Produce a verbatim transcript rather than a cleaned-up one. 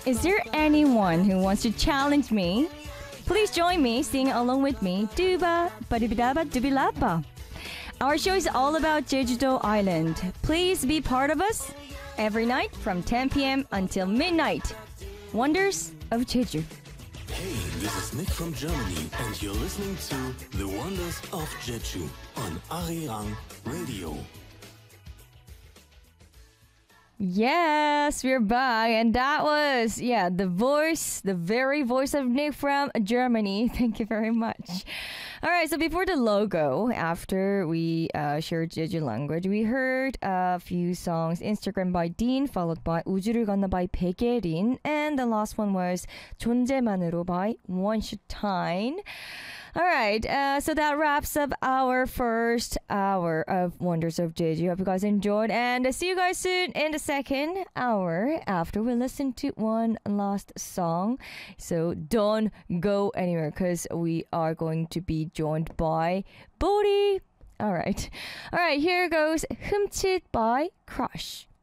Is there anyone who wants to challenge me? Please join me, sing along with me. Duba, badibidaba, dubilaba. Our show is all about Jeju-do Island. Please be part of us every night from ten p.m. until midnight. Wonders of Jeju. Hey, this is Nick from Germany, and you're listening to The Wonders of Jeju on Arirang Radio. Yes, we're back. And that was, yeah, the voice, the very voice of Nick from Germany. Thank you very much. All right, so before the logo, after we uh, shared Jeju language, we heard a few songs. Instagram by Dean, followed by 우주를 건너 by 백예린, and the last one was 존재만으로 by 원슈타인. All right, uh, so that wraps up our first hour of Wonders of Jeju. Hope you guys enjoyed, and see you guys soon in the second hour after we listen to one last song. So don't go anywhere because we are going to be joined by Bodhi. All right, all right. Here goes 흠칫 by Crush.